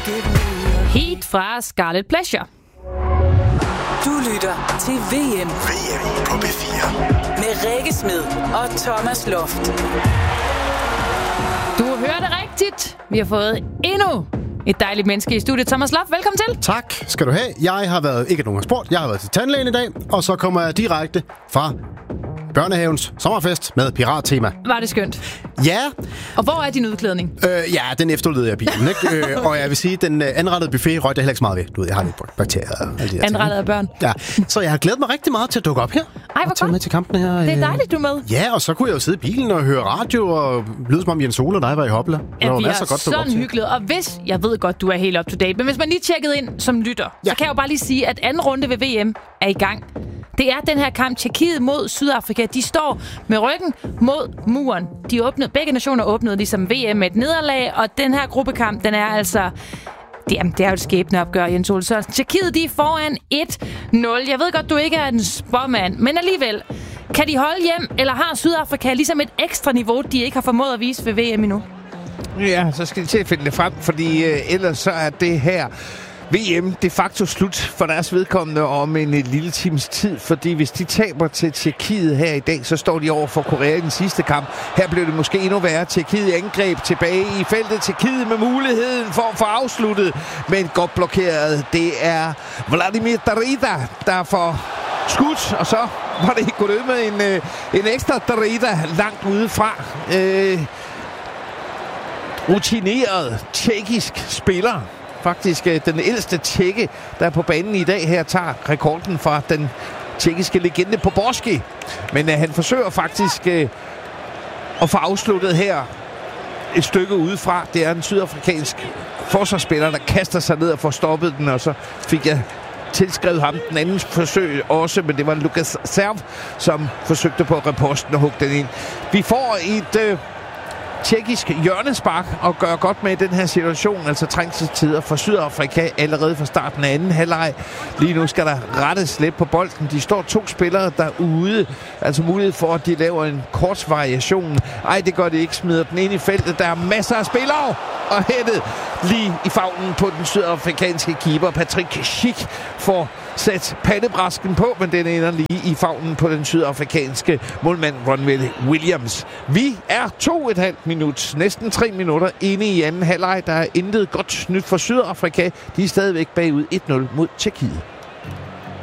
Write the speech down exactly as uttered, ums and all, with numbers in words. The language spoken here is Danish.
Heat fra Scarlet Pleasure. Du lytter til V M. V M på B fire. Med Rikke Smed og Thomas Loft. Du hører det rigtigt. Vi har fået endnu et dejligt menneske i studiet. Thomas Loft, velkommen til. Tak skal du have. Jeg har været, ikke nogen sport, jeg har været til tandlægen i dag, og så kommer jeg direkte fra børnehavens sommerfest med pirattema. Var det skønt? Ja. Og hvor er din udklædning? Øh, ja, den efterlod jeg bilen, ikke? øh, og jeg vil sige, den øh, anrettede buffet røg jeg heller ikke så meget ved. Du ved, jeg har lidt bakterier og alle de der Anrettet af børn? Ja, så jeg har glædet mig rigtig meget til at dukke op her. Ej, hvor godt. Med til kampen her. Det er dejligt, du er med. Ja, og så kunne jeg jo sidde i bilen og høre radio og lyde som om Jens Ole og dig var i Hopla. Ja, var vi masser er godt sådan hyggeligt. Og hvis, jeg ved godt, du er helt up to date, men hvis man lige tjekkede ind som lytter, ja. så kan jeg jo bare lige sige, at anden runde ved V M er i gang. Det er den her kamp, Tjekkiet mod Sydafrika. De står med ryggen mod muren. De åbnede, begge nationer åbnede ligesom V M med et nederlag, og den her gruppekamp, den er altså... Jamen, det er jo et skæbneopgør, Jens Ole Sørensen. Tjekkiet, de er foran et nul. Jeg ved godt, du ikke er en spåmand, men alligevel. Kan de holde hjem, eller har Sydafrika ligesom et ekstra niveau, de ikke har formået at vise ved V M endnu? Ja, så skal de til at finde det frem, fordi øh, ellers så er det her V M de facto slut for deres vedkommende om en et lille times tid, fordi hvis de taber til Tjekkiet her i dag, så står de over for Korea i den sidste kamp. Her blev det måske endnu værre. Tjekkiet angreb tilbage i feltet. Tjekkiet med muligheden for at få afsluttet, men godt blokeret. Det er Vladimir Darida, der får skudt, og så var det gået ud med en, en ekstra Darida langt udefra. Øh, rutineret tjekkisk spiller. Faktisk den ældste tjekke, der er på banen i dag her, tager rekorden fra den tjekkiske legende Poborski. Men uh, han forsøger faktisk uh, at få afsluttet her et stykke udefra. Det er en sydafrikansk forsvarsspiller, der kaster sig ned og får stoppet den, og så fik jeg tilskrevet ham den anden forsøg også, men det var Lukas Serv, som forsøgte på reposten og hugge den ind. Vi får et... Uh, tjekkisk hjørnespark og gør godt med i den her situation, altså trængselstider for Sydafrika allerede fra starten af anden halvleg. Lige nu skal der rettes lidt på bolden. De står to spillere derude, altså mulighed for, at de laver en kort variation. Ej, det gør det ikke, smider den ind i feltet. Der er masser af spillere, og hættet lige i favnen på den sydafrikanske keeper. Patrick Schick får sat pandebrasken på, men den ender lige i favnen på den sydafrikanske målmand Ronwen Williams. Vi er to og et halvt minut, næsten tre minutter inde i anden halvleg. Der er intet godt nyt for Sydafrika. De er stadigvæk bagud et nul mod Tjekkiet.